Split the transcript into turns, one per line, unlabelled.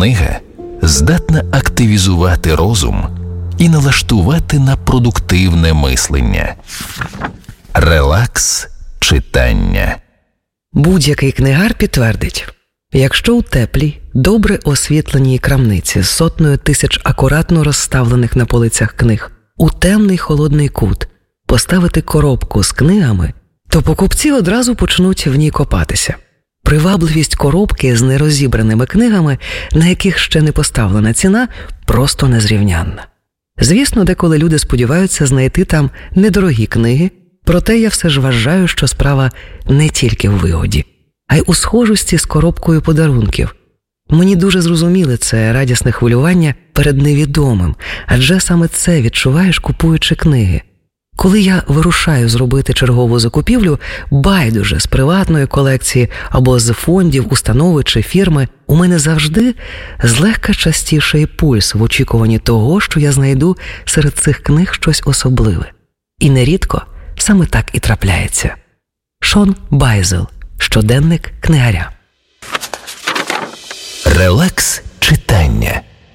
Книга здатна активізувати розум і налаштувати на продуктивне мислення. Релакс читання.
Будь-який книгар підтвердить, якщо у теплій, добре освітленій крамниці з сотнею тисяч акуратно розставлених на полицях книг у темний холодний кут поставити коробку з книгами, то покупці одразу почнуть в ній копатися. Привабливість коробки з нерозібраними книгами, на яких ще не поставлена ціна, просто незрівнянна. Звісно, деколи люди сподіваються знайти там недорогі книги, проте я все ж вважаю, що справа не тільки в вигоді, а й у схожості з коробкою подарунків. Мені дуже зрозуміле це радісне хвилювання перед невідомим, адже саме це відчуваєш, купуючи книги. Коли я вирушаю зробити чергову закупівлю, байдуже з приватної колекції або з фондів, установи чи фірми, у мене завжди злегка частіший пульс в очікуванні того, що я знайду серед цих книг щось особливе. І нерідко саме так і трапляється. Шон Байзел. Щоденник книгаря.
Релакс читання.